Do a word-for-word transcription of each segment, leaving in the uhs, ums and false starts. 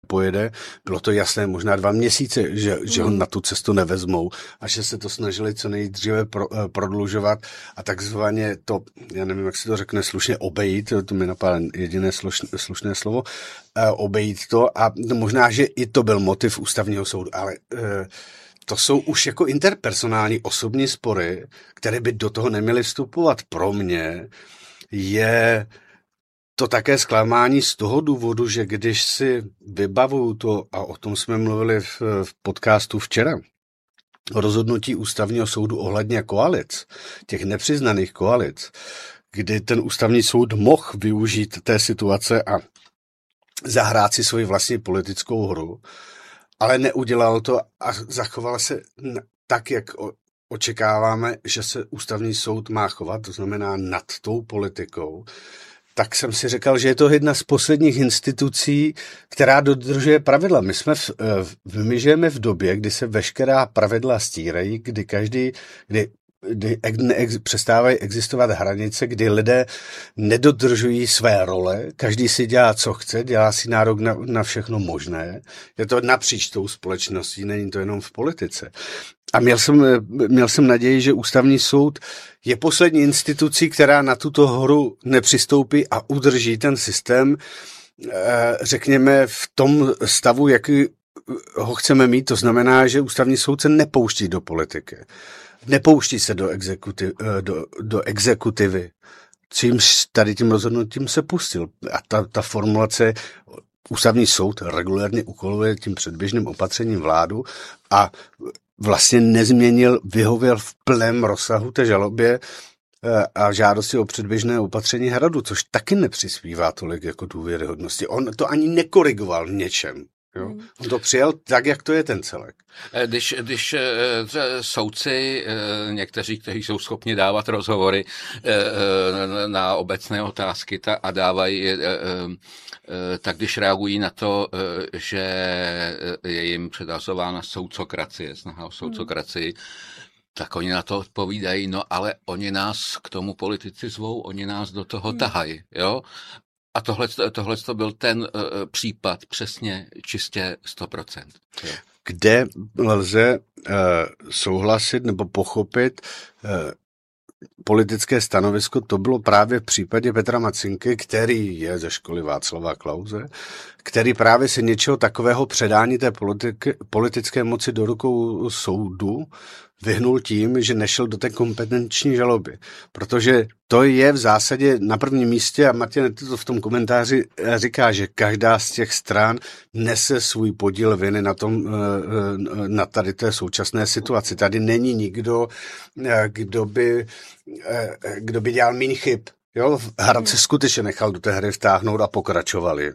pojede. Bylo to jasné možná dva měsíce, že, mm. že ho na tu cestu nevezmou a že se to snažili co nejdříve pro, prodlužovat a takzvaně to, já nevím, jak se to řekne, slušně obejít, to mi napadá jediné slušné, slušné slovo, obejít to a možná, že i to byl motiv ústavního soudu, ale to jsou už jako interpersonální osobní spory, které by do toho neměly vstupovat. Pro mě je to také zklamání z toho důvodu, že když si vybavuju to, a o tom jsme mluvili v, v podcastu včera, rozhodnutí ústavního soudu ohledně koalic, těch nepřiznaných koalic, kdy ten ústavní soud mohl využít té situace a zahrát si svoji vlastní politickou hru, ale neudělal to a zachoval se tak, jak očekáváme, že se ústavní soud má chovat, to znamená nad tou politikou, tak jsem si říkal, že je to jedna z posledních institucí, která dodržuje pravidla. My jsme v, v, my žijeme v době, kdy se veškerá pravidla stírají, kdy každý, kdy, kdy ex, přestávají existovat hranice, kdy lidé nedodržují své role, každý si dělá, co chce, dělá si nárok na, na všechno možné. Je to napříč tou společností, není to jenom v politice. A měl jsem, měl jsem naději, že ústavní soud je poslední institucí, která na tuto hru nepřistoupí a udrží ten systém, řekněme, v tom stavu, jaký ho chceme mít. To znamená, že ústavní soud se nepouští do politiky. Nepouští se do, exekutiv, do, do exekutivy. Čímž tady tím rozhodnutím se pustil. A ta, ta formulace ústavní soud regulérně úkoluje tím předběžným opatřením vládu a vlastně nezměnil, vyhověl v plném rozsahu té žalobě a žádosti o předběžné opatření hradu, což taky nepřispívá tolik jako důvěryhodnosti. On to ani nekorigoval v něčem. Jo? On to přijal tak, jak to je ten celek. Když, když soudci, někteří, kteří jsou schopni dávat rozhovory na obecné otázky a dávají, tak když reagují na to, že je jim předhazována soudcokracie, snaha o soudcokracii, tak oni na to odpovídají, no ale oni nás k tomu politici zvou, oni nás do toho tahají, jo? A tohle, tohle to byl ten uh, případ přesně čistě sto procent. Jo. Kde lze uh, souhlasit nebo pochopit uh, politické stanovisko, to bylo právě v případě Petra Macinky, který je ze školy Václava Klause, který právě se něčeho takového předání té politiky, politické moci do rukou soudu vyhnul tím, že nešel do té kompetenční žaloby. Protože to je v zásadě na prvním místě a Martin to v tom komentáři říká, že každá z těch stran nese svůj podíl viny na tom, na tady té současné situaci. Tady není nikdo, kdo by, kdo by dělal méně chyb. Jo? Hrad se skutečně nechal do té hry vtáhnout a pokračovali.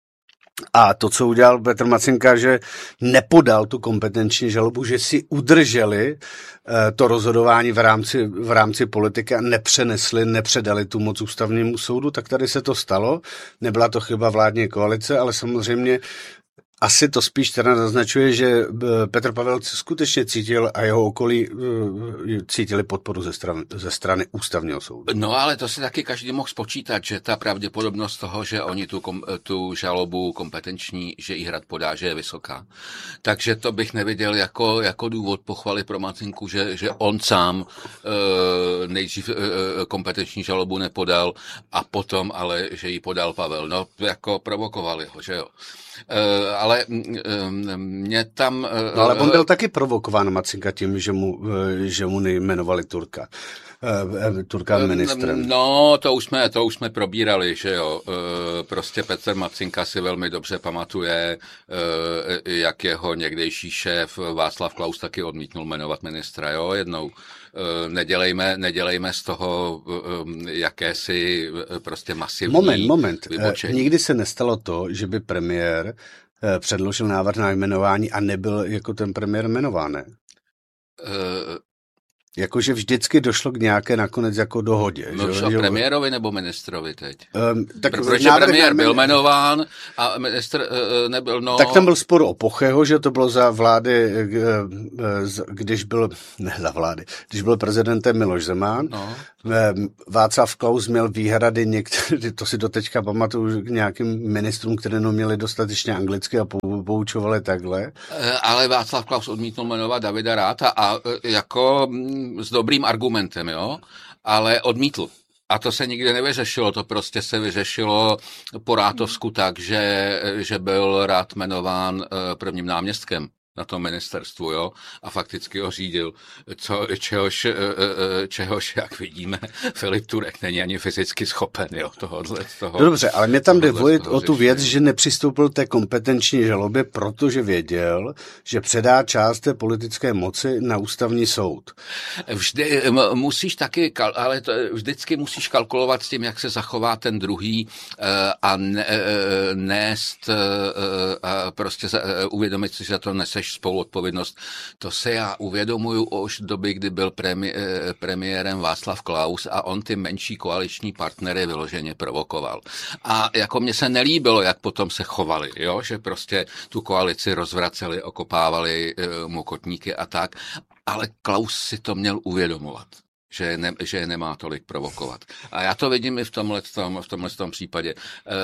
A to, co udělal Petr Macinka, že nepodal tu kompetenční žalobu, že si udrželi to rozhodování v rámci, v rámci politiky a nepřenesli, nepředali tu moc ústavnímu soudu, tak tady se to stalo. Nebyla to chyba vládní koalice, ale samozřejmě asi to spíš teda naznačuje, že Petr Pavel skutečně cítil a jeho okolí cítili podporu ze strany, ze strany ústavního soudu. No ale to si taky každý mohl spočítat, že ta pravděpodobnost toho, že oni tu, kom, tu žalobu kompetenční, že jí Hrad podá, že je vysoká. Takže to bych neviděl jako, jako důvod pochvaly pro Macinku, že, že on sám e, nejdřív e, kompetenční žalobu nepodal a potom ale, že ji podal Pavel. No jako provokovali ho, že jo. Uh, ale uh, mě tam... Uh, no ale on byl taky provokován Macinka tím, že mu, uh, že mu nejmenovali Turka. Uh, Turka ministrem. No, to už jsme, to už jsme probírali, že jo. Uh, prostě Petr Macinka si velmi dobře pamatuje, uh, jak jeho někdejší šéf Václav Klaus taky odmítnul jmenovat ministra, jo, jednou. Nedělejme, nedělejme z toho jakési prostě masivní Moment, moment. vybočení. Nikdy se nestalo to, že by premiér předložil návrh na jmenování a nebyl jako ten premiér jmenován, ne? Uh, Jakože vždycky došlo k nějaké nakonec jako dohodě. Mluvíš o premiérovi nebo ministrovi teď? Um, tak Protože premiér byl jmenován a ministr uh, nebyl, no... Tak tam byl spor o Pocheho, že to bylo za vlády, když byl, ne za vlády, když byl prezidentem Miloš Zeman, no. Václav Klaus měl výhrady některé, to si doteďka pamatuju, k nějakým ministrům, které neměli dostatečně anglicky a poučovali takhle. Ale Václav Klaus odmítnul jmenovat Davida Ratha a jako s dobrým argumentem, jo, ale odmítl. A to se nikdy nevyřešilo, to prostě se vyřešilo po Rathovsku tak, že, že byl Rath jmenován prvním náměstkem na tom ministerstvu, jo, a fakticky ho řídil, co, čehož, čehož, jak vidíme, Filip Turek není ani fyzicky schopen, jo, tohohle. Toho, no dobře, ale mě tam jde vojit o tu věc, že nepřistoupil té kompetenční žalobě, protože věděl, že předá část té politické moci na ústavní soud. Vždy musíš taky, ale to, vždycky musíš kalkulovat s tím, jak se zachová ten druhý a ne, nést a prostě uvědomit si, že to neseš spoluodpovědnost. To se já uvědomuju už v době, kdy byl premi, premiérem Václav Klaus a on ty menší koaliční partnery vyloženě provokoval. A jako mně se nelíbilo, jak potom se chovali, jo? Že prostě tu koalici rozvraceli, okopávali mu kotníky a tak, ale Klaus si to měl uvědomovat. Že je, ne, že je nemá tolik provokovat. A já to vidím i v tomhle, tom, v tomhle tom případě. E,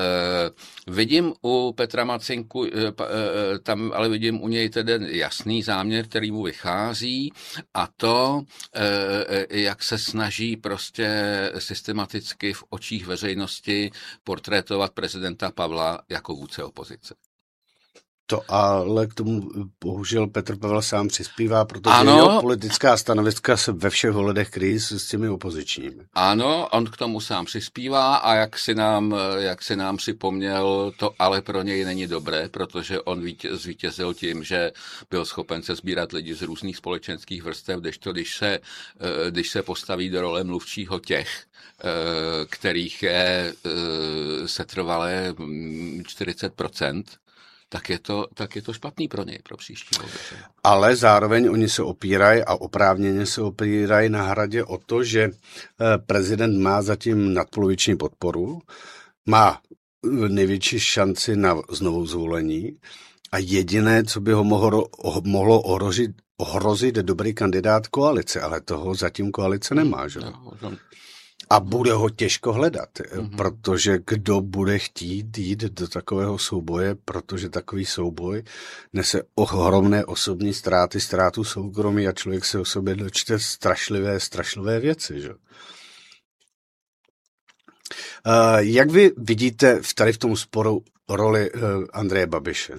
vidím u Petra Macinku, e, e, tam ale vidím u něj tedy jasný záměr, který mu vychází a to, e, jak se snaží prostě systematicky v očích veřejnosti portrétovat prezidenta Pavla jako vůdce opozice. To ale k tomu bohužel Petr Pavel sám přispívá, protože ano, jeho politická stanoviska se ve všech ohledech kryjí s těmi opozičními. Ano, on k tomu sám přispívá a jak si nám, jak si nám připomněl, to ale pro něj není dobré, protože on zvítězil tím, že byl schopen se sbírat lidi z různých společenských vrstev, kdežto když se, když se postaví do role mluvčího těch, kterých je setrvalé čtyřicet procent, tak je to, tak je to špatný pro něj, pro příští volby. Ale zároveň oni se opírají a oprávněně se opírají na Hradě o to, že prezident má zatím nadpoloviční podporu, má největší šanci na znovu zvolení a jediné, co by ho mohlo, mohlo ohrozit, ohrozit dobrý kandidát koalice, ale toho zatím koalice nemá, že? No, a bude ho těžko hledat, mm-hmm. protože kdo bude chtít jít do takového souboje, protože takový souboj nese ohromné osobní ztráty, ztrátu soukromí a člověk se o sobě dočte strašlivé, strašlivé věci. Že? Uh, jak vy vidíte tady v tom sporu roli uh, Andreje Babiše?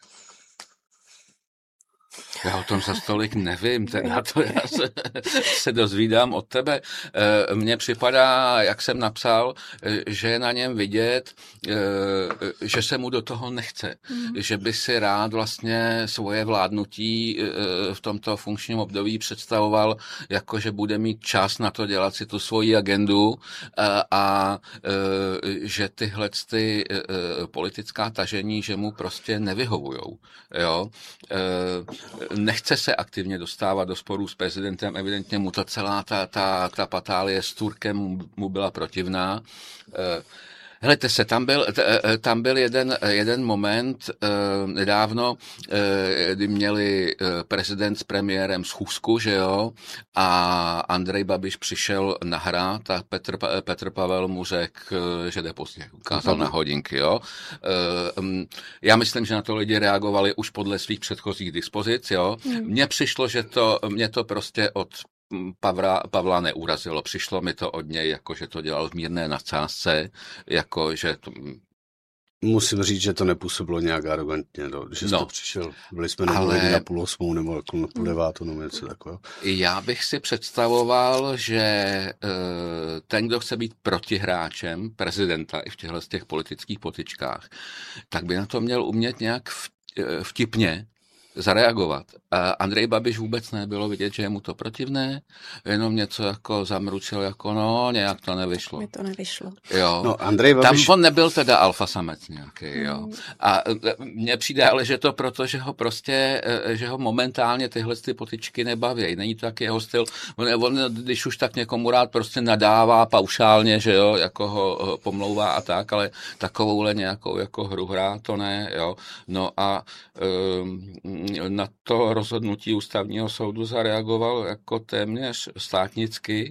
Já o tom za stolik nevím, teda to já se, se dozvídám od tebe. Mně připadá, jak jsem napsal, že je na něm vidět, že se mu do toho nechce. Mm. Že by si rád vlastně svoje vládnutí v tomto funkčním období představoval, jako že bude mít čas na to dělat si tu svoji agendu a, a že tyhle ty politická tažení, že mu prostě nevyhovujou. Jo? Nechce se aktivně dostávat do sporů s prezidentem, evidentně mu ta celá ta, ta, ta patálie s Turkem mu byla protivná. Helejte se, tam byl, tam byl jeden, jeden moment nedávno, kdy měli prezident s premiérem schůzku, že jo, a Andrej Babiš přišel na hrát a Petr, Petr Pavel mu řekl, že jde pozdě, ukázal na hodinky, jo. Já myslím, že na to lidi reagovali už podle svých předchozích dispozic, jo. Mně přišlo, že to, mě to prostě od Pavla, Pavla neurazilo. Přišlo mi to od něj, jako že to dělal v mírné nadsázce, jako že to... Musím říct, že to nepůsobilo nějak arrogantně, no, že jste no, přišel, byli jsme na ale... na půl osmou nebo jako na půl devátou nebo něco takového. Já bych si představoval, že ten, kdo chce být protihráčem prezidenta i v těchto těch politických potyčkách, tak by na to měl umět nějak vtipně zareagovat. A Andrej Babiš vůbec nebylo vidět, že je mu to protivné, jenom něco jako zamručil, jako no, nějak to nevyšlo. Mi to nevyšlo. Jo. No, Andrej Babiš... Tam on nebyl teda alfa samec nějaký, jo. A mně přijde ale, že to proto, že ho prostě, že ho momentálně tyhle ty potyčky nebaví. Není to tak jeho styl. On, on, když už tak někomu rád prostě nadává paušálně, že jo, jako ho pomlouvá a tak, ale takovouhle nějakou jako hru hrá, to ne, jo. No a um, na to rozhodnutí ústavního soudu zareagoval jako téměř státnicky,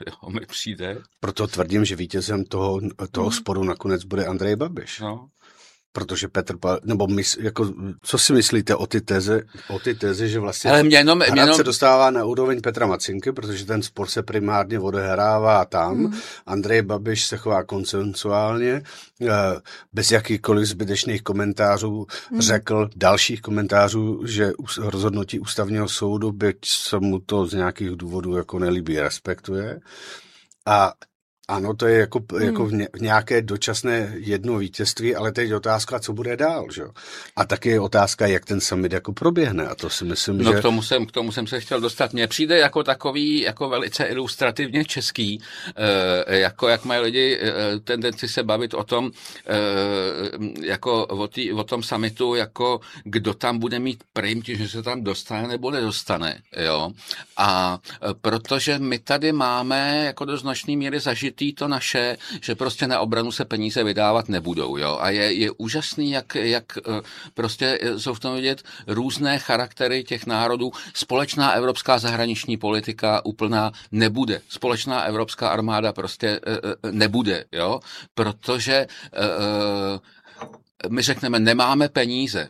Jo, mi přijde. Proto tvrdím, že vítězem toho, toho hmm. sporu nakonec bude Andrej Babiš. No. Protože Petr Pavel, nebo mys, jako, co si myslíte o ty teze, o ty teze, že vlastně Ale mě jenom, Hrad mě jenom... se dostává na úroveň Petra Macinky, protože ten spor se primárně odehrává tam. Hmm. Andrej Babiš se chová konsensuálně, bez jakýchkoliv zbytečných komentářů hmm. řekl, dalších komentářů, že rozhodnutí ústavního soudu, byť se mu to z nějakých důvodů jako nelíbí, respektuje. A ano, to je jako, hmm. jako v, ně, v nějaké dočasné jedno vítězství, ale teď je otázka, co bude dál, že? A taky je otázka, jak ten summit jako proběhne, a to si myslím, no, že... k tomu jsem, k tomu jsem se chtěl dostat. Mně přijde jako takový, jako velice ilustrativně český, eh, jako jak mají lidi eh, tendenci se bavit o tom, eh, jako o, tý, o tom summitu, jako kdo tam bude mít prim, že se tam dostane nebo nedostane, jo. A eh, protože my tady máme jako do značné míry zažitý to naše, že prostě na obranu se peníze vydávat nebudou, jo. A je, je úžasný, jak, jak prostě jsou v tom vidět různé charaktery těch národů. Společná evropská zahraniční politika úplná nebude. Společná evropská armáda prostě nebude, jo. Protože my řekneme, nemáme peníze.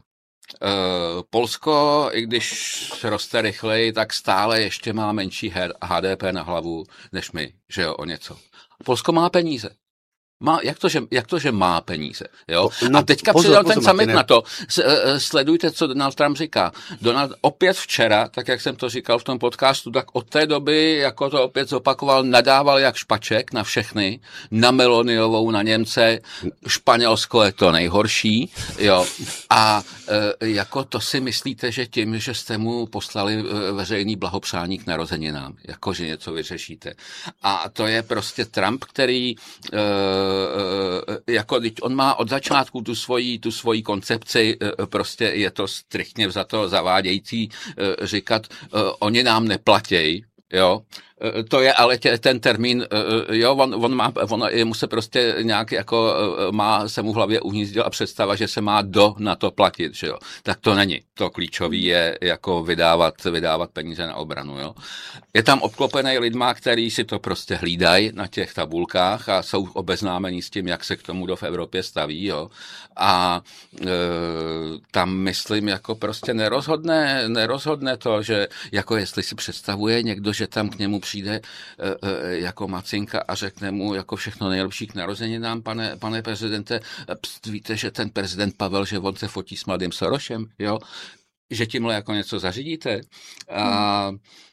Polsko, i když roste rychleji, tak stále ještě má menší H D P na hlavu než my, že jo, o něco. Polsko má peníze. Má, jak, to, že, jak to, že má peníze? Jo? No, a teďka pozor, přidal pozor, ten summit Martine. na to. Sledujte, co Donald Trump říká. Donald opět včera, tak jak jsem to říkal v tom podcastu, tak od té doby, jako to opět zopakoval, nadával jak špaček na všechny, na Meloniovou, na Němce, Španělsko je to nejhorší. Jo? A e, jako to si myslíte, že tím, že jste mu poslali veřejný blahopřání k narozeninám, jako že něco vyřešíte. A to je prostě Trump, který e, jako on má od začátku tu svoji, tu svoji koncepci, prostě je to striktně vzato zavádějící říkat, oni nám neplatěj, jo. To je ale tě, ten termín, jo, on, on má, on, mu se prostě nějak jako má se mu v hlavě uhnízdila představa, že se má do na to platit, že jo. Tak to není. To klíčový je jako vydávat, vydávat peníze na obranu, jo. Je tam obklopený lidma, který si to prostě hlídají na těch tabulkách a jsou obeznámení s tím, jak se k tomu do v Evropě staví, jo. A e, tam myslím jako prostě nerozhodne, nerozhodne to, že jako jestli si představuje někdo, že tam k němu přijde jako Macinka a řekne mu jako všechno nejlepší k narozeninám, pane, pane prezidente, pst, víte, že ten prezident Pavel, že on se fotí s mladým Sorošem, jo, že tímhle jako něco zařídíte. A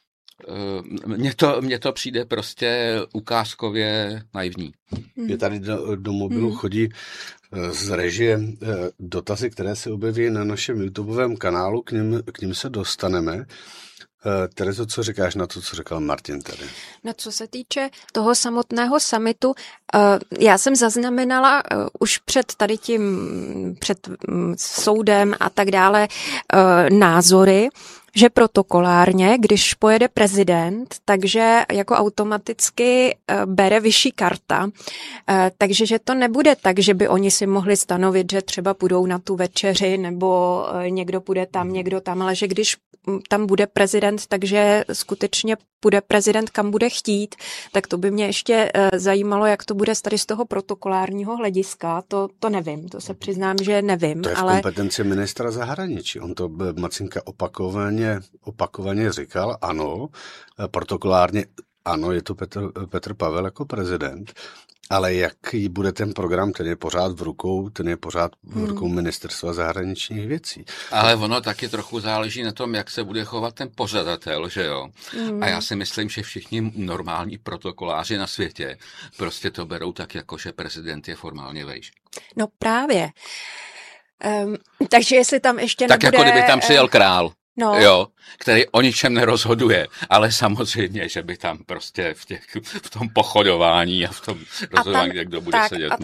mně to, mně to přijde prostě ukázkově naivní. Je tady do, do mobilu chodí z režie dotazy, které se objeví na našem YouTubeovém kanálu, k nim, k nim se dostaneme. Terezo, co říkáš na to, co říkal Martin tady? No, co se týče toho samotného summitu, já jsem zaznamenala už před tady tím, před soudem a tak dále názory, že protokolárně, když pojede prezident, takže jako automaticky bere vyšší karta, takže že to nebude tak, že by oni si mohli stanovit, že třeba půjdou na tu večeři, nebo někdo půjde tam, někdo tam, ale že když tam bude prezident, takže skutečně půjde prezident, kam bude chtít, tak to by mě ještě zajímalo, jak to bude tady z toho protokolárního hlediska, to, to nevím, to se přiznám, že nevím. To je v ale... kompetenci ministra zahraničí, on to Macinka opakovaně, opakovaně říkal, ano, protokolárně, ano, je to Petr, Petr Pavel jako prezident, ale jaký bude ten program, ten je pořád v rukou, ten je pořád v rukou hmm. ministerstva zahraničních věcí. Ale ono taky trochu záleží na tom, jak se bude chovat ten pořadatel, že jo. Hmm. A já si myslím, že všichni normální protokoláři na světě prostě to berou tak, jako že prezident je formálně vejš. No právě. Um, takže jestli tam ještě tak nebude... Tak jako kdyby tam přijel král. No. Jo, který o ničem nerozhoduje, ale samozřejmě, že by tam prostě v, těch, v tom pochodování a v tom rozhodování, kde kdo bude tak, sedět, a, měl.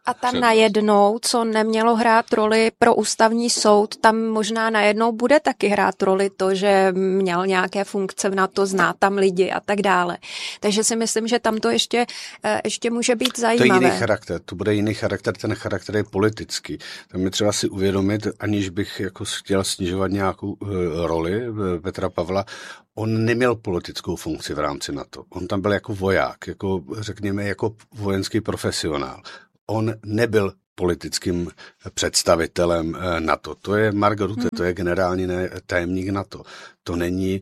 a tam najednou, co nemělo hrát roli pro ústavní soud, tam možná najednou bude taky hrát roli to, že měl nějaké funkce v NATO, zná tam lidi a tak dále. Takže si myslím, že tam to ještě, ještě může být zajímavé. To je jiný charakter, to bude jiný charakter, ten charakter je politický. Tam je třeba si uvědomit, aniž bych jako chtěl snižovat nějakou uh, roli Petra Pavla, on neměl politickou funkci v rámci NATO. On tam byl jako voják, jako řekněme jako vojenský profesionál. On nebyl politickým představitelem NATO. To je Mark Rutte, hmm. to je generální tajemník NATO. To není,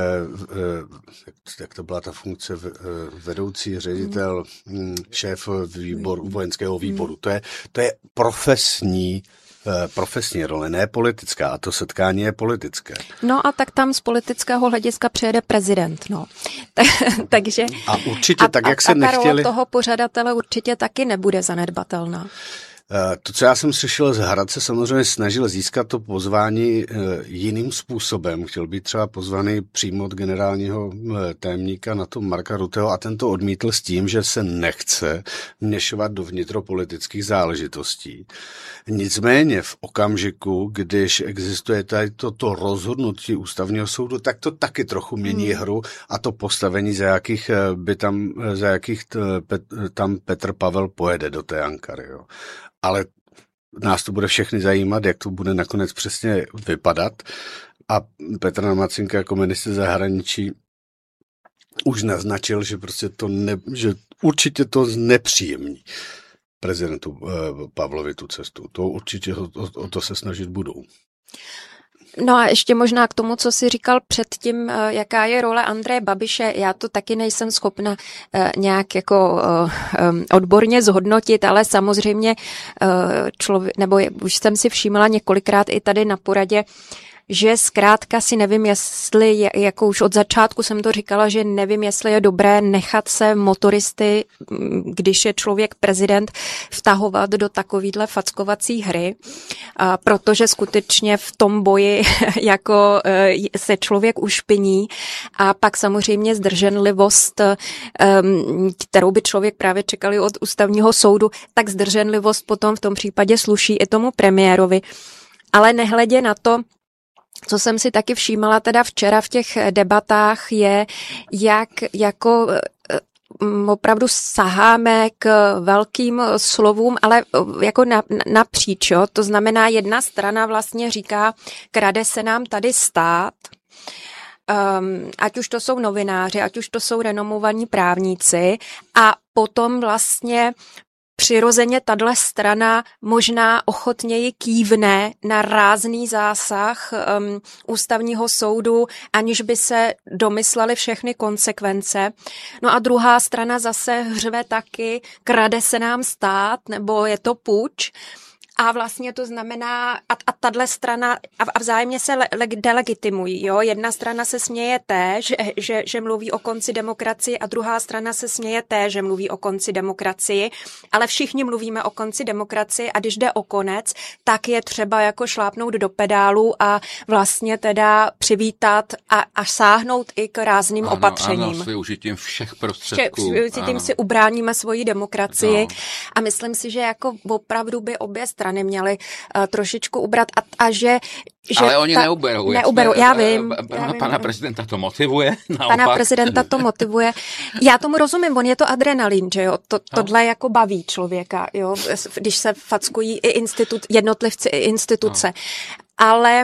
jak to byla ta funkce, vedoucí ředitel, šéf výboru, vojenského výboru. To je, to je profesní profesní role, ne politická, a to setkání je politické. No a tak tam z politického hlediska přijede prezident, no. Takže a určitě a, tak, jak a, se a nechtěli... toho pořadatele určitě taky nebude zanedbatelná. To, co já jsem slyšel z Hradce, samozřejmě snažil získat to pozvání jiným způsobem. Chtěl být třeba pozvaný přímo od generálního tajemníka NATO Marka Rutteho a ten to odmítl s tím, že se nechce vměšovat do vnitropolitických záležitostí. Nicméně v okamžiku, když existuje tady toto rozhodnutí ústavního soudu, tak to taky trochu mění hmm. hru a to postavení, za jakých by tam, za jakých tam Petr Pavel pojede do té Ankary, jo. Ale nás to bude všechny zajímat, jak to bude nakonec přesně vypadat. A Petr Namacinka jako ministr zahraničí už naznačil, že prostě to ne, že určitě to znepříjemní prezidentu eh, Pavlovi tu cestu. To určitě o, o to se snažit budou. No a ještě možná k tomu, co jsi říkal předtím, jaká je role Andreje Babiše, já to taky nejsem schopna nějak jako odborně zhodnotit, ale samozřejmě člověk, nebo už jsem si všímala několikrát i tady na poradě, že zkrátka si nevím, jestli, jako už od začátku jsem to říkala, že nevím, jestli je dobré nechat se motoristy, když je člověk prezident, vtahovat do takovýhle fackovací hry, a protože skutečně v tom boji jako se člověk ušpiní a pak samozřejmě zdrženlivost, kterou by člověk právě čekal od ústavního soudu, tak zdrženlivost potom v tom případě sluší i tomu premiérovi. Ale nehledě na to, co jsem si taky všímala teda včera v těch debatách, je, jak jako opravdu saháme k velkým slovům, ale jako na, napříč, jo? To znamená, jedna strana vlastně říká, krade se nám tady stát, um, ať už to jsou novináři, ať už to jsou renomovaní právníci a potom vlastně přirozeně tato strana možná ochotněji kývne na rázný zásah um, ústavního soudu, aniž by se domyslely všechny konsekvence. No a druhá strana zase hřve taky, krade se nám stát, nebo je to puč. A vlastně to znamená, a, a tato strana, a, a vzájemně se le, le, delegitimují, jo. Jedna strana se směje té, že, že, že mluví o konci demokracie a druhá strana se směje té, že mluví o konci demokracie, ale všichni mluvíme o konci demokracie a když jde o konec, tak je třeba jako šlápnout do pedálu a vlastně teda přivítat a, a sáhnout i k rázným ano, opatřením. Ano, s využitím všech prostředků. Vše, s využitím si ubráníme svoji demokracii no. A myslím si, že jako opravdu by obě strany měli uh, trošičku ubrat a, a že, že... Ale oni ta, neuberou. Neuberou, jsme, já vím. Pana, já vím, pana prezidenta to motivuje. Naopak. Pana prezidenta to motivuje. Já tomu rozumím, on je to adrenalin, že jo, to, tohle jako baví člověka, jo, když se fackují i institut, jednotlivci, i instituce. No. Ale,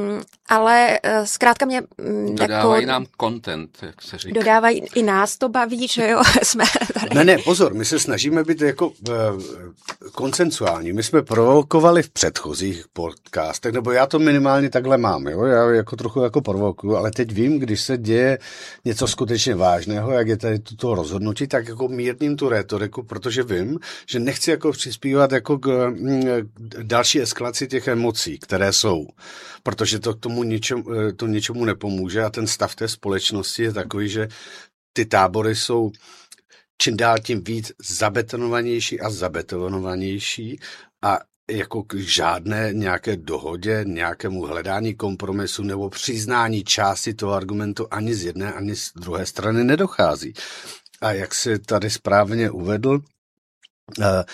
ale zkrátka mě... Dodávají jako, nám content, jak se říká. Dodávají, i nás to baví, že jo, jsme tady. Ne, ne, pozor, my se snažíme být jako uh, konsensuální. My jsme provokovali v předchozích podcastech, nebo já to minimálně takhle mám, jo, já jako trochu jako provokuju, ale teď vím, když se děje něco skutečně vážného, jak je tady toto rozhodnutí, tak jako mírním tu rétoriku, protože vím, že nechci jako přispívat jako k, k další eskalaci těch emocí, které jsou. Protože to k tomu ničemu, to ničemu nepomůže a ten stav té společnosti je takový, že ty tábory jsou čím dál tím víc zabetonovanější a zabetonovanější a jako k žádné nějaké dohodě, nějakému hledání kompromisu nebo přiznání části toho argumentu ani z jedné, ani z druhé strany nedochází. A jak si tady správně uvedl,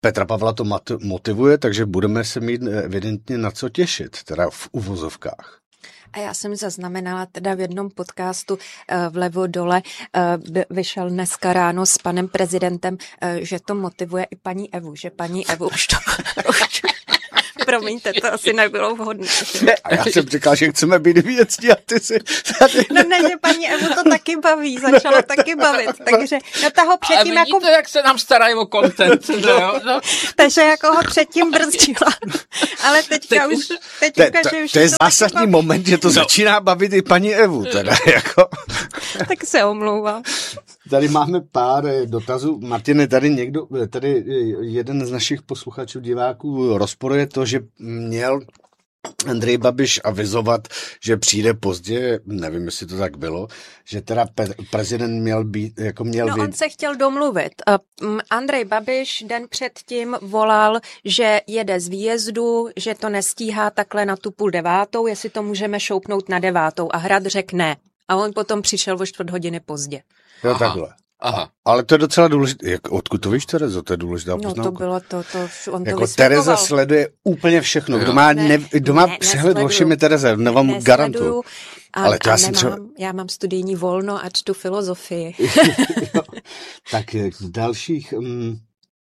Petra Pavla to motivuje, takže budeme se mít evidentně na co těšit, teda v uvozovkách. A já jsem zaznamenala teda v jednom podcastu vlevo dole, vyšel dneska ráno s panem prezidentem, že to motivuje i paní Evu, že paní Evu už to... Promiňte, to asi nebylo vhodné. A já jsem říkal, že chceme být věcní a ty si... No ne, že paní Evu to taky baví, začalo taky bavit, takže no ta ho předtím ale vidíte, jako... jak se nám starají o content, no, no. Takže jako ho předtím brzdila, ale teďka Teď už... Teďka, to, že už to je to zásadní baví. moment, že to no. začíná bavit i paní Evu, teda, jako... Tak se omlouvám. Tady máme pár dotazů. Martine, tady někdo, tady jeden z našich posluchačů, diváků rozporuje to, že měl Andrej Babiš avizovat, že přijde pozdě, nevím, jestli to tak bylo, že teda pe- prezident měl být, jako měl No být... on se chtěl domluvit. Uh, Andrej Babiš den předtím volal, že jede z výjezdu, že to nestíhá takhle na tu půl devátou, jestli to můžeme šoupnout na devátou a Hrad řekl ne. A on potom přišel o čtvrt hodiny pozdě. Jo, Aha. takhle. Aha. Ale to je docela důležité. Jak, odkud to víš, Terezo? To je důležitá poznámka. No to bylo to, to on to jako vysvětloval. Tereza sleduje úplně všechno. Kdo má, ne, kdo má ne, přehled o všem je Tereza, ne vám garantuju. Ale to já, jsem třeba... já mám studijní volno a čtu filozofii. Tak z dalších... Um,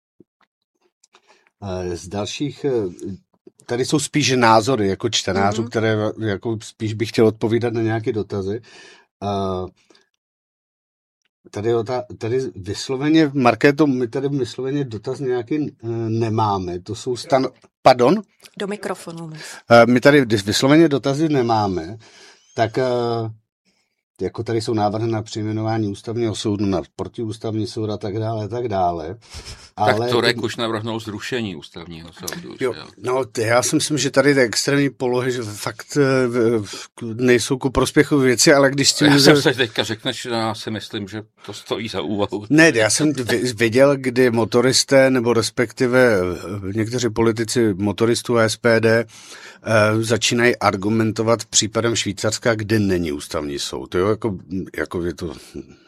z dalších... Tady jsou spíš názory jako čtenářů, mm-hmm. které jako spíš bych chtěl odpovídat na nějaké dotazy. Uh, Tady, tady vysloveně, Markéto, my tady vysloveně dotaz nějaký uh, nemáme. To jsou stan... Pardon? Do mikrofonu. Uh, my tady vysloveně dotazy nemáme, tak uh, jako tady jsou návrhy na přejmenování ústavního soudu na protiústavní soud a tak dále, a tak dále. Ale... Tak Turek už navrhnul zrušení ústavního soudu. Jo, no, já si myslím, že tady ty extrémní polohy, že fakt nejsou ku prospěchu věci, ale když tím... Já jsem se teďka řekneš, že já si myslím, že to stojí za úvahu. Ne, já jsem viděl, kdy motoristé, nebo respektive někteří politici motoristů a S P D začínají argumentovat případem Švýcarska, kde není ústavní soud. Jo, jako, jako je to...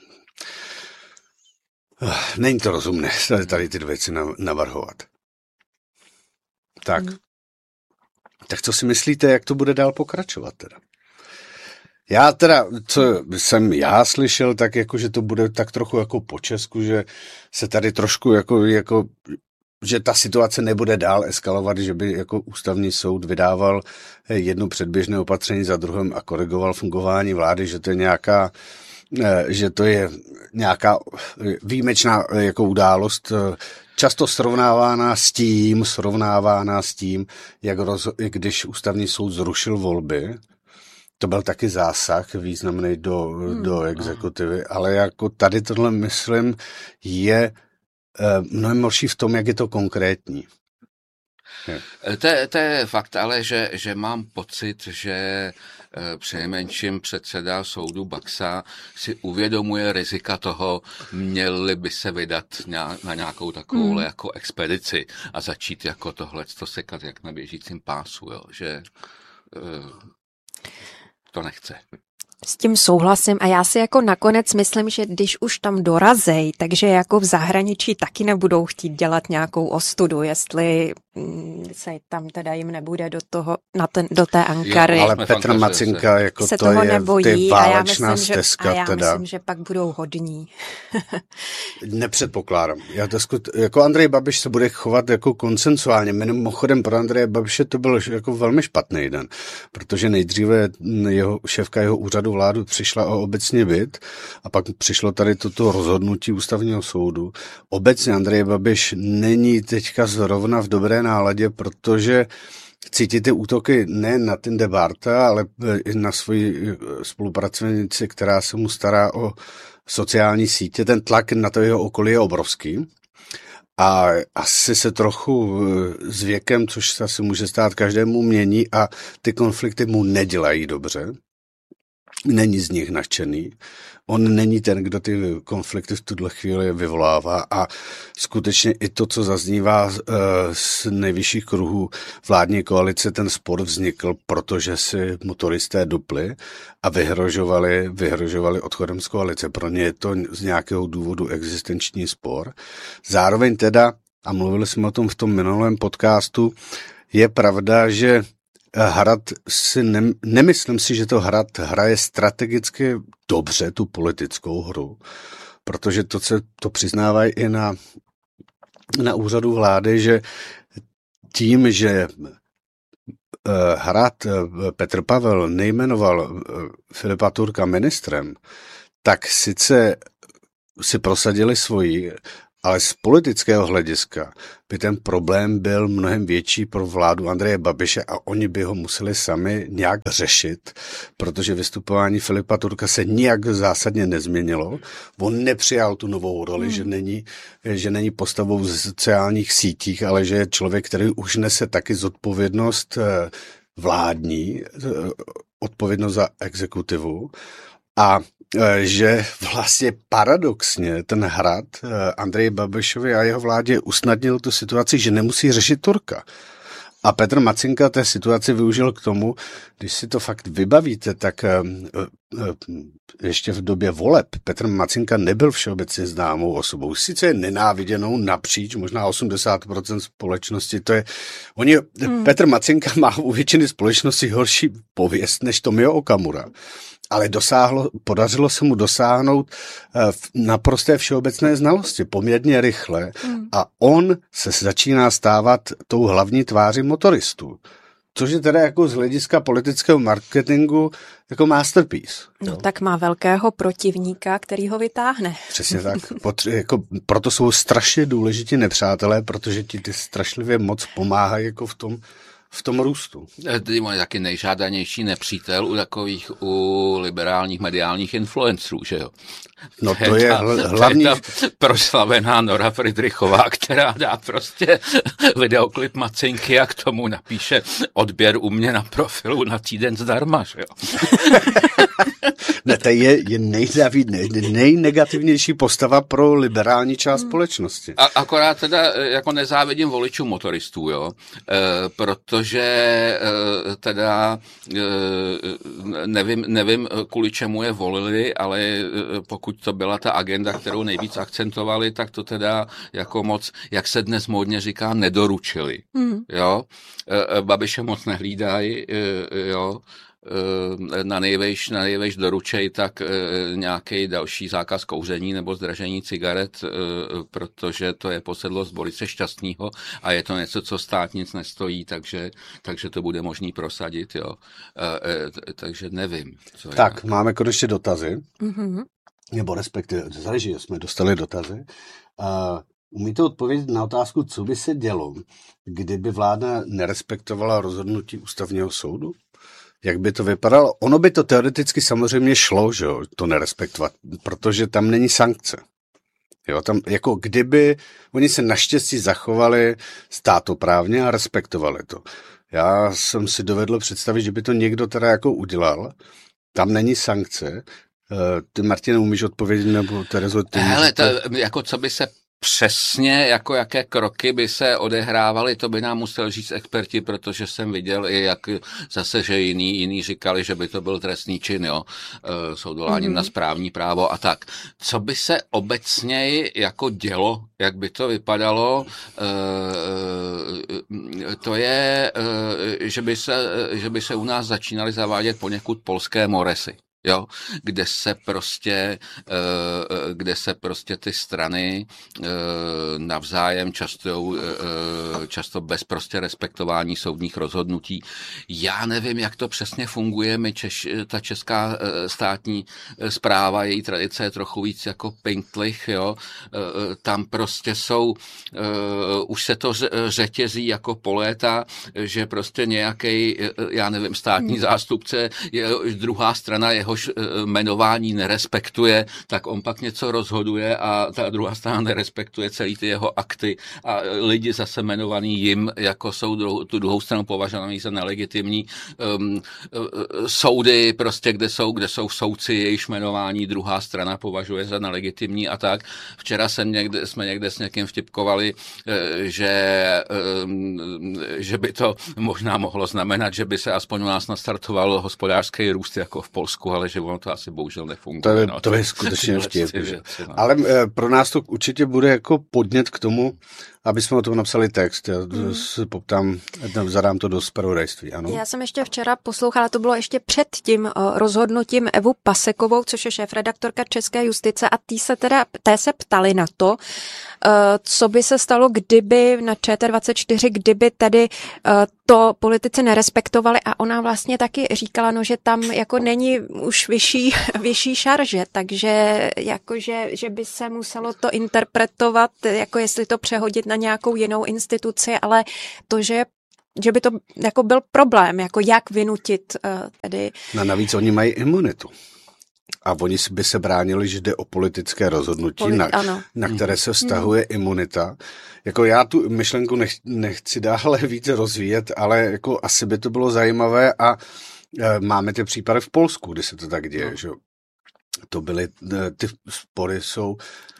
Není to rozumné tady ty věci navrhovat. Tak. Hmm. Tak co si myslíte, jak to bude dál pokračovat teda? Já teda, co jsem já slyšel, tak jako, že to bude tak trochu jako po Česku, že se tady trošku jako, jako že ta situace nebude dál eskalovat, že by jako ústavní soud vydával jedno předběžné opatření za druhým a korigoval fungování vlády, že to je nějaká že to je nějaká výjimečná jako událost, často srovnávána s tím, srovnávána s tím, jak roz, když ústavní soud zrušil volby. To byl taky zásah významný do, hmm. do exekutivy, ale jako tady tohle, myslím, je mnohem horší v tom, jak je to konkrétní. To, to je fakt, ale že, že mám pocit, že přinejmenším předseda soudu Baxa si uvědomuje rizika toho, měli by se vydat na nějakou takovou mm. jako expedici a začít jako tohle to sekat jak na běžícím pásu, jo, že to nechce. S tím souhlasím a já si jako nakonec myslím, že když už tam dorazej, takže jako v zahraničí taky nebudou chtít dělat nějakou ostudu, jestli se tam teda jim nebude do toho, na ten, do té Ankary. Jo, ale Petr Macinka, jako se to toho je nebojí, ty válečná stezka. A já teda. myslím, že pak budou hodní. Nepředpokládám. Já to skut, jako Andrej Babiš se bude chovat jako konsensuálně. Mimochodem pro Andreje Babiše to byl jako velmi špatný den, protože nejdříve jeho šéfka jeho úřadu vládu přišla o obecně byt a pak přišlo tady toto rozhodnutí ústavního soudu. Obecně Andrej Babiš není teďka zrovna v dobré náladě, protože cítí ty útoky ne na Tinde Barta, ale i na svoji spolupracovnici, která se mu stará o sociální sítě. Ten tlak na to jeho okolí je obrovský. A asi se trochu s věkem, což se asi může stát každému, mění a ty konflikty mu nedělají dobře. Není z nich nadšený. On není ten, kdo ty konflikty v tuhle chvíli vyvolává a skutečně i to, co zaznívá z nejvyšších kruhů vládní koalice, ten spor vznikl, protože si motoristé dupli a vyhrožovali, vyhrožovali odchodem z koalice. Pro ně je to z nějakého důvodu existenční spor. Zároveň teda a mluvili jsme o tom v tom minulém podcastu, je pravda, že Hrad si ne, nemyslím si, že to Hrad hraje strategicky dobře tu politickou hru, protože to se to přiznávají i na, na úřadu vlády, že tím, že Hrad Petr Pavel nejmenoval Filipa Turka ministrem, tak sice si prosadili svoji, ale z politického hlediska by ten problém byl mnohem větší pro vládu Andreje Babiše a oni by ho museli sami nějak řešit, protože vystupování Filipa Turka se nijak zásadně nezměnilo. On nepřijal tu novou roli, hmm. že není, že není postavou v sociálních sítích, ale že je člověk, který už nese taky zodpovědnost vládní, odpovědnost za exekutivu. A že vlastně paradoxně ten Hrad Andreji Babišovi a jeho vládě usnadnil tu situaci, že nemusí řešit Turka. A Petr Macinka té situaci využil k tomu, když si to fakt vybavíte, tak ještě v době voleb Petr Macinka nebyl všeobecně známou osobou. Sice je nenáviděnou napříč, možná osmdesát procent společnosti, to je, oni, hmm. Petr Macinka má u většiny společnosti horší pověst než Tomio Okamura. Ale dosáhlo, podařilo se mu dosáhnout v naprosté všeobecné znalosti poměrně rychle mm. a on se začíná stávat tou hlavní tváří motoristů. Což je teda jako z hlediska politického marketingu jako masterpiece. No jo? Tak má velkého protivníka, který ho vytáhne. Přesně tak. Potře- jako, proto jsou strašně důležití nepřátelé, protože ti ty strašlivě moc pomáhají jako v tom v tom růstu. To je taky nejžádanější nepřítel u takových, u liberálních mediálních influencerů, že jo? No to je, je ta, hlavní... To je ta proslavená Nora Fridrichová, která dá prostě videoklip Macinky a k tomu napíše odběr u mě na profilu na týden zdarma, že jo? Ne, to je, je nejzaví, nej, nejnegativnější postava pro liberální část hmm. společnosti. A, akorát teda jako nezávidím voličů motoristů, jo? E, protože e, teda e, nevím, nevím, kvůli čemu je volili, ale e, pokud to byla ta agenda, kterou nejvíc akcentovali, tak to teda jako moc, jak se dnes módně říká, nedoručili. Hmm. Jo? E, Babiše moc nehlídají, e, jo? na nejvejš, na nejvejš doručej tak e, nějaký další zákaz kouření nebo zdražení cigaret, e, protože to je posedlost Borise Šťastného a je to něco, co stát nic nestojí, takže, takže to bude možný prosadit. Jo. E, e, takže nevím. Co tak, je. Máme konečně dotazy, mm-hmm. nebo respektive, záleží, jsme dostali dotazy. Uh, umíte odpovědět na otázku, co by se dělo, kdyby vláda nerespektovala rozhodnutí ústavního soudu? Jak by to vypadalo? Ono by to teoreticky samozřejmě šlo, že jo, to nerespektovat, protože tam není sankce. Jo, tam jako kdyby oni se naštěstí zachovali státoprávně a respektovali to. Já jsem si dovedl představit, že by to někdo teda jako udělal. Tam není sankce. Ty, Martine, umíš odpovědět, nebo Terezo, ty Hele, to, jako co by se přesně, jako jaké kroky by se odehrávaly, to by nám musel říct experti, protože jsem viděl i jak zase, že jiní, jiní říkali, že by to byl trestný čin, jo, s odvoláním mm-hmm. na správní právo a tak. Co by se obecně jako dělo, jak by to vypadalo, to je, že by se, že by se u nás začínaly zavádět poněkud polské moresy. Jo, kde se prostě, kde se prostě ty strany navzájem často, často bez prostě respektování soudních rozhodnutí. Já nevím, jak to přesně funguje, my Češ, ta česká státní správa, její tradice je trochu víc jako pinktlich, jo, tam prostě jsou, už se to řetězí jako po léta, že prostě nějaký, já nevím, státní zástupce, je, druhá strana jeho jmenování nerespektuje, tak on pak něco rozhoduje a ta druhá strana nerespektuje celý ty jeho akty a lidi zase jmenovaný jim, jako jsou druhou, tu druhou stranu považovaný za nelegitimní. Um, uh, soudy prostě, kde jsou, kde jsou soudci, jejichž jmenování druhá strana považuje za nelegitimní a tak. Včera jsem někde, jsme někde s někým vtipkovali, že, um, že by to možná mohlo znamenat, že by se aspoň u nás nastartoval hospodářský růst jako v Polsku, ale že ono to asi bohužel nefunguje. To je, no, to je skutečně vtip. No. Ale e, pro nás to určitě bude jako podnět k tomu, aby jsme o tom napsali text. Já mm. se poptám, zadám to do zpravodajství, ano. Já jsem ještě včera poslouchala, to bylo ještě před tím rozhodnutím Evu Pasekovou, což je šéfredaktorka České justice, a tý se teda, té se ptali na to, co by se stalo, kdyby na Č T dvacet čtyři, kdyby tedy to politici nerespektovali, a ona vlastně taky říkala, no, že tam jako není už vyšší, vyšší šarže, takže jakože, že by se muselo to interpretovat, jako jestli to přehodit na nějakou jinou instituci, ale to, že že by to jako byl problém, jako jak vynutit uh, tedy... No, navíc oni mají imunitu. A oni by se bránili, že jde o politické rozhodnutí, Poli- na, na které se vztahuje hmm. imunita. Jako já tu myšlenku nech, nechci dále více rozvíjet, ale jako asi by to bylo zajímavé a e, máme ty případy v Polsku, kdy se to tak děje, no. že to byly, e, ty spory jsou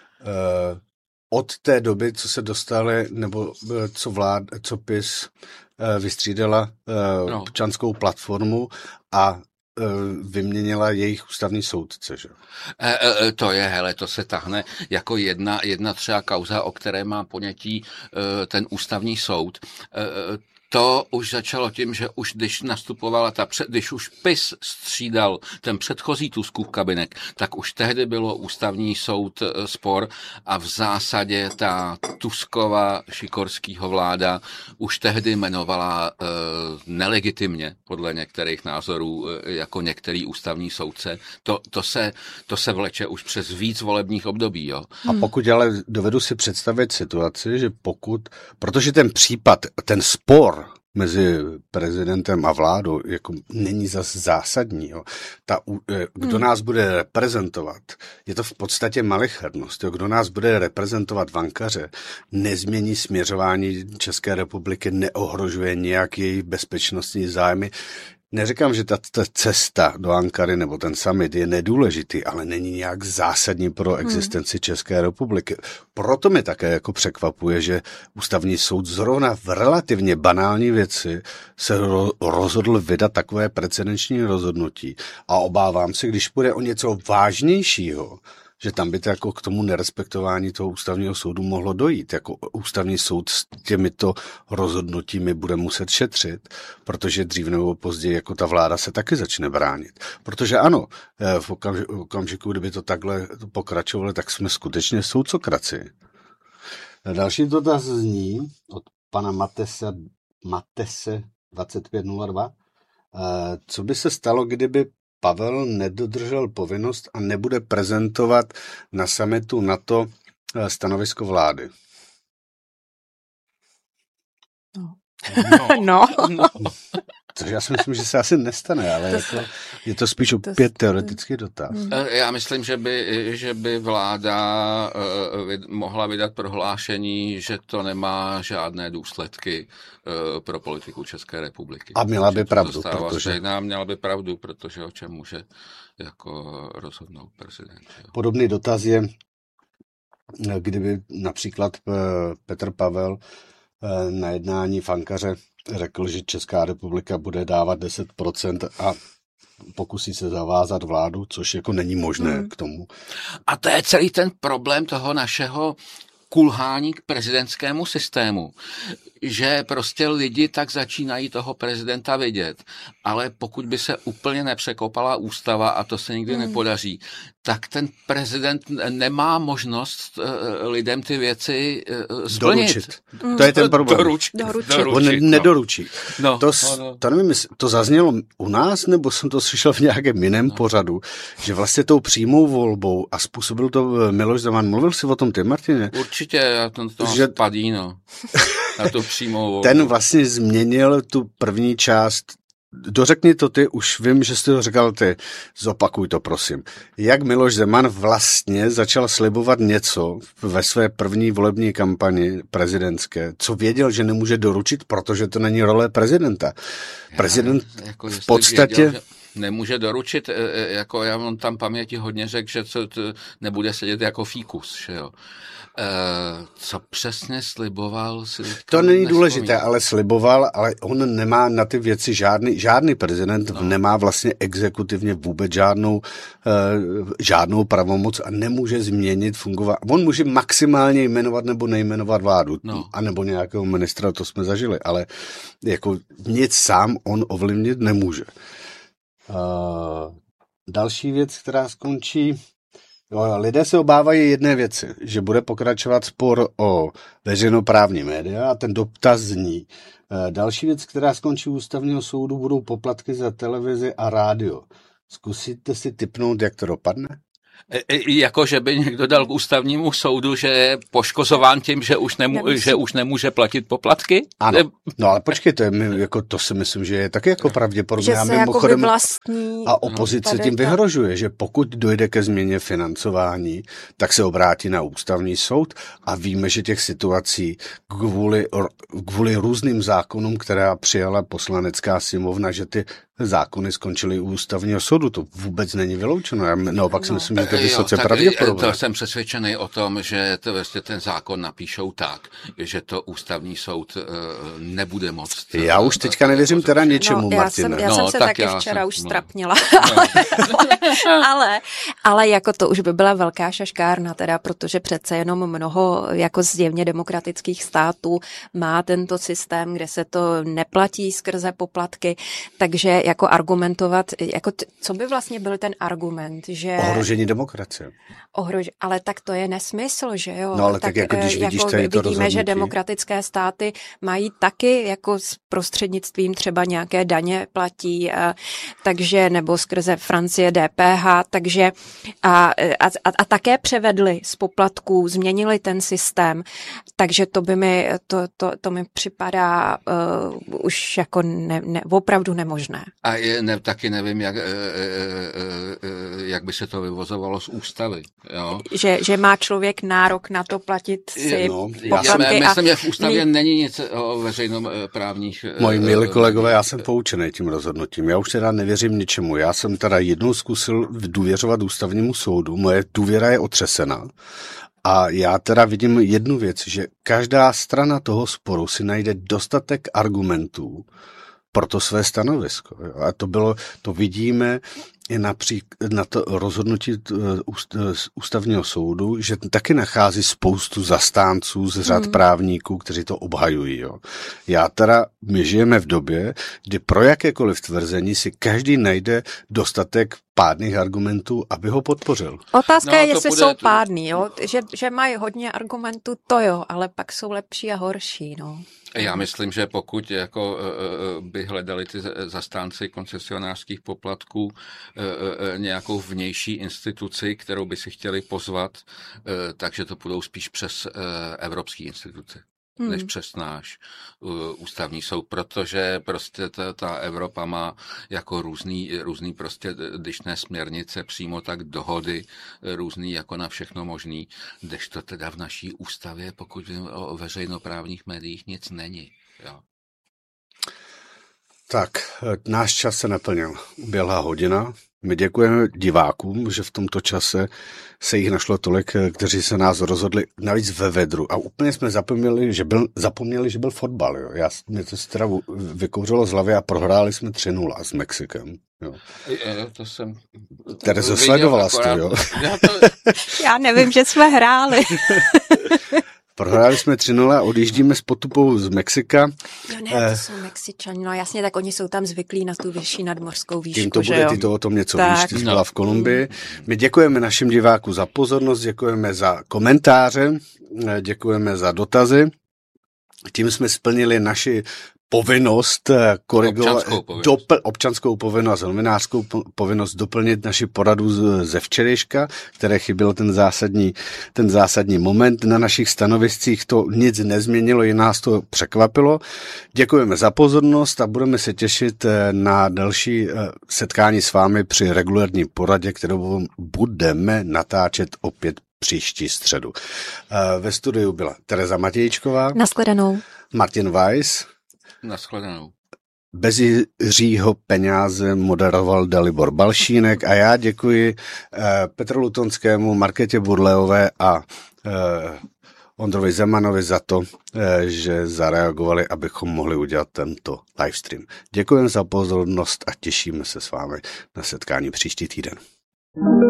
e, od té doby, co se dostali, nebo e, co vlád, co PiS e, vystřídala e, no. občanskou platformu a vyměnila jejich ústavní soudce, že? E, e, to je, hele, to se tahne jako jedna, jedna třeba kauza, o které má ponětí e, ten ústavní soud. E, To už začalo tím, že už když nastupovala ta, když už PiS střídal ten předchozí Tuskův kabinet, tak už tehdy bylo ústavní soud spor a v zásadě ta Tuskova Šikorskýho vláda už tehdy jmenovala e, nelegitimně, podle některých názorů, e, jako některý ústavní soudce. To, to, se, to se vleče už přes víc volebních období. Jo. A pokud ale dovedu si představit situaci, že pokud, protože ten případ, ten spor mezi prezidentem a vládou jako není zas zásadní. Jo. Ta, kdo hmm. nás bude reprezentovat, je to v podstatě malichernost. Jo. Kdo nás bude reprezentovat vankaře, nezmění směřování České republiky, neohrožuje nějak její bezpečnostní zájmy. Neříkám, že ta, ta cesta do Ankary nebo ten summit je nedůležitý, ale není nějak zásadní pro existenci hmm. České republiky. Proto mi také jako překvapuje, že ústavní soud zrovna v relativně banální věci se ro, rozhodl vydat takové precedenční rozhodnutí. A obávám se, když půjde o něco vážnějšího, že tam by to jako k tomu nerespektování toho ústavního soudu mohlo dojít. Jako ústavní soud s těmito rozhodnutími bude muset šetřit, protože dřív nebo později jako ta vláda se taky začne bránit. Protože ano, v okamžiku, kdyby to takhle pokračovalo, tak jsme skutečně soudcokraci. Další dotaz zní od pana Matese, Matese dvacet pět nula dva. Co by se stalo, kdyby Pavel nedodržel povinnost a nebude prezentovat na summitu NATO stanovisko vlády? No. No. no. Což já si myslím, že se asi nestane, ale to jako, je to spíš opět teoretický dotaz. Já myslím, že by, že by vláda uh, mohla vydat prohlášení, že to nemá žádné důsledky uh, pro politiku České republiky. A měla by pravdu, protože... Stejná, měla by pravdu, protože o čem může jako rozhodnout prezident. Jo. Podobný dotaz je, kdyby například Petr Pavel na jednání v Ankaře řekl, že Česká republika bude dávat deset procent a pokusí se zavázat vládu, což jako není možné hmm. k tomu. A to je celý ten problém toho našeho kulhání k prezidentskému systému, že prostě lidi tak začínají toho prezidenta vidět, ale pokud by se úplně nepřekopala ústava, a to se nikdy hmm. nepodaří, tak ten prezident nemá možnost lidem ty věci splnit. Doručit. Hmm. To je ten problém. Doručit. Doručit. On ne- nedoručí. No. To, no. to nevím, to zaznělo u nás, nebo jsem to slyšel v nějakém jiném no. pořadu, že vlastně tou přímou volbou a způsobil to Miloš Zeman. Mluvil jsi o tom ty, Martine? Určitě, já to, to že... spadí, no. Na tu přímou volbu. Ten vlastně změnil tu první část. Dořekni to ty, už vím, že jsi to říkal ty, zopakuj to prosím. Jak Miloš Zeman vlastně začal slibovat něco ve své první volební kampani prezidentské, co věděl, že nemůže doručit, protože to není role prezidenta. Prezident Já, jako v podstatě... Věděl, že... nemůže doručit, jako já mám tam paměti hodně řekl, že to, to nebude sedět jako fíkus, že jo. Uh, co přesně sliboval? Si to není důležité, ale sliboval, ale on nemá na ty věci žádný, žádný prezident no. nemá vlastně exekutivně vůbec žádnou, uh, žádnou pravomoc a nemůže změnit fungovat. On může maximálně jmenovat nebo nejmenovat vládu, no. anebo nějakého ministra, to jsme zažili, ale jako nic sám on ovlivnit nemůže. Uh, další věc, která skončí. Jo, lidé se obávají jedné věci, že bude pokračovat spor o veřejnoprávní média a ten dotaz zní. Další věc, která skončí u ústavního soudu, budou poplatky za televizi a rádio. Zkusíte si tipnout, jak to dopadne? Jako, že by někdo dal k ústavnímu soudu, že je poškozován tím, že už, nemů, že už nemůže platit poplatky? Ano, no ale počkejte, my, jako, to si myslím, že je taky jako pravděpodobné. Že se jako vyvlastní. A opozice no, tím vyhrožuje, že pokud dojde ke změně financování, tak se obrátí na ústavní soud a víme, že těch situací kvůli, kvůli různým zákonům, která přijala poslanecká sněmovna, že ty zákony skončily u ústavního soudu. To vůbec není vyloučeno. Já naopak si myslím, že to je vysoce pravděpodobné. To jsem přesvědčený o tom, že to vlastně ten zákon napíšou tak, že to ústavní soud uh, nebude moct. Já už teďka nevěřím teda něčemu, no, Martine. Já jsem, já no, jsem se tak taky já včera jsem, už no. strapnila. ale, ale, ale jako to už by byla velká šaškárna, teda, protože přece jenom mnoho jako zjevně demokratických států má tento systém, kde se to neplatí skrze poplatky, takže jako argumentovat, jako t- co by vlastně byl ten argument, že... Ohrožení demokracie. Ohrož... Ale tak to je nesmysl, že jo? No ale tak, tak jako když vidíš jako tady to vidíme, rozhodnutí. Že demokratické státy mají taky jako s prostřednictvím třeba nějaké daně platí, a, takže nebo skrze Francie D P H, takže a, a, a, a také převedli z poplatků, změnili ten systém, takže to by mi, to, to, to mi připadá uh, už jako ne, ne, opravdu nemožné. A je, ne, taky nevím, jak, jak by se to vyvozovalo z ústavy. Jo? Že, že má člověk nárok na to platit si no, poplatky. Já myslím, že v ústavě my... není nic o veřejnoprávních... Moji milí kolegové, já jsem poučený tím rozhodnutím. Já už teda nevěřím ničemu. Já jsem teda jednou zkusil důvěřovat ústavnímu soudu. Moje důvěra je otřesena. A já teda vidím jednu věc, že každá strana toho sporu si najde dostatek argumentů pro to své stanovisko. A to bylo, to vidíme i například na to rozhodnutí ústavního soudu, že taky nachází spoustu zastánců z řad hmm. právníků, kteří to obhajují. Jo. Já teda, my žijeme v době, kdy pro jakékoliv tvrzení si každý najde dostatek pádných argumentů, aby ho podpořil. Otázka no, je, jestli bude... jsou pádný, jo? Že, že mají hodně argumentů, to jo, ale pak jsou lepší a horší. No. Já myslím, že pokud jako by hledali ty zastánci koncesionářských poplatků nějakou vnější instituci, kterou by si chtěli pozvat, takže to půjdou spíš přes evropské instituce. Hmm. než přes náš uh, ústavní soud, protože prostě ta, ta Evropa má jako různý, různý prostě, když ne směrnice, přímo tak dohody, různý jako na všechno možný, kdežto teda v naší ústavě, pokud o veřejnoprávních médiích nic není. Jo. Tak, náš čas se naplnil. Uběhla hodina. My děkujeme divákům, že v tomto čase se jich našlo tolik, kteří se nás rozhodli navíc ve vedru. A úplně jsme zapomněli, že byl, zapomněli, že byl fotbal. Jo. Já, mě to se teda vykouřilo z hlavy a prohráli jsme tři nula s Mexikem. Jo. Je, to jsem... Terezo, sledovala jsi to, jo? Já, to... Já nevím, že jsme hráli. Prohráli jsme tři nula, odjíždíme s potupou z Mexika. Jo ne, to jsou Mexičani, no jasně, tak oni jsou tam zvyklí na tu vyšší nadmořskou výšku, tím to bude, že jo? ty to o tom něco tak. víš, ty jsi byla v Kolumbii. My děkujeme našim divákům za pozornost, děkujeme za komentáře, děkujeme za dotazy. Tím jsme splnili naši povinnost korigovat, občanskou povinnost, dopl, občanskou povinnost, novinářskou povinnost doplnit naši poradu z, ze včerejška, které chyběl ten zásadní, ten zásadní moment. Na našich stanoviscích to nic nezměnilo, i nás to překvapilo. Děkujeme za pozornost a budeme se těšit na další setkání s vámi při regulární poradě, kterou budeme natáčet opět příští středu. Ve studiu byla Tereza Matějčková. Nashledanou. Martin Weiss. Nashledanou. bez Jiřího peníze moderoval Dalibor Balšínek a já děkuji Petru Lutonskému, Markétě Burleové a Ondrovi Zemanovi za to, že zareagovali, abychom mohli udělat tento livestream. Děkujeme za pozornost a těšíme se s vámi na setkání příští týden.